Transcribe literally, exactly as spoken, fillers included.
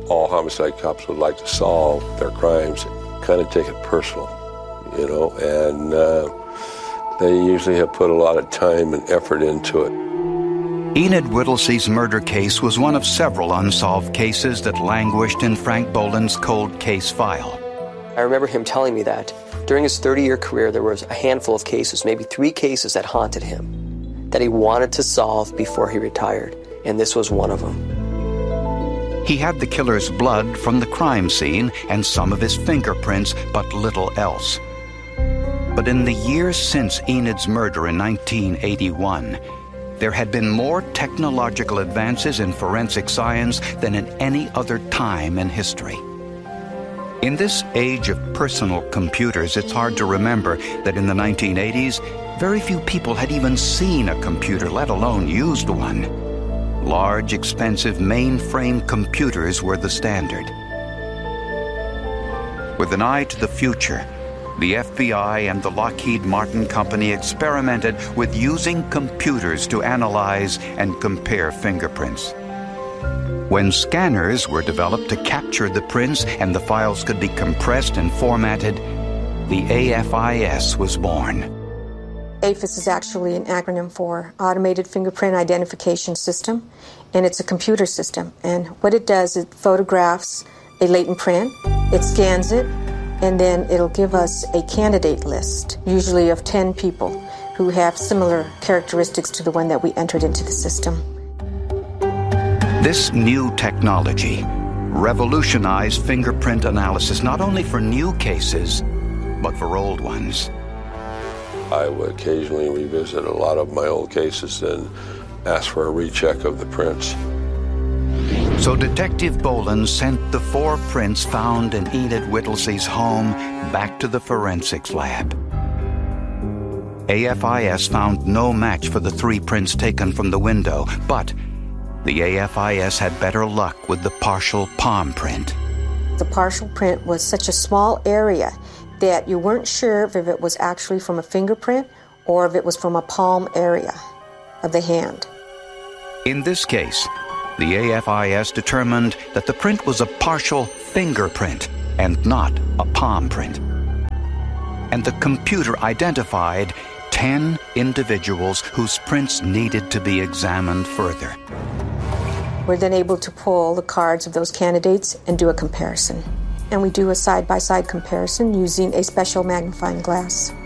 all homicide cops would like to solve their crimes, kind of take it personal, you know, and uh, they usually have put a lot of time and effort into it. Enid Whittlesey's murder case was one of several unsolved cases that languished in Frank Boland's cold case file. I remember him telling me that during his thirty-year career, there was a handful of cases, maybe three cases that haunted him, that he wanted to solve before he retired, and this was one of them. He had the killer's blood from the crime scene and some of his fingerprints, but little else. But in the years since Enid's murder in nineteen eighty-one, there had been more technological advances in forensic science than in any other time in history. In this age of personal computers, it's hard to remember that in the nineteen eighties, very few people had even seen a computer, let alone used one. Large, expensive mainframe computers were the standard. With an eye to the future, the F B I and the Lockheed Martin Company experimented with using computers to analyze and compare fingerprints. When scanners were developed to capture the prints and the files could be compressed and formatted, the A F I S was born. A F I S is actually an acronym for Automated Fingerprint Identification System, and it's a computer system. And what it does, it photographs a latent print, it scans it, and then it'll give us a candidate list, usually of ten people who have similar characteristics to the one that we entered into the system. This new technology revolutionized fingerprint analysis not only for new cases, but for old ones. I would occasionally revisit a lot of my old cases and ask for a recheck of the prints. So Detective Boland sent the four prints found in Enid Whittlesey's home back to the forensics lab. A F I S found no match for the three prints taken from the window, but the A F I S had better luck with the partial palm print. The partial print was such a small area that you weren't sure if it was actually from a fingerprint or if it was from a palm area of the hand. In this case, the A F I S determined that the print was a partial fingerprint and not a palm print. And the computer identified ten individuals whose prints needed to be examined further. We're then able to pull the cards of those candidates and do a comparison. And we do a side-by-side comparison using a special magnifying glass.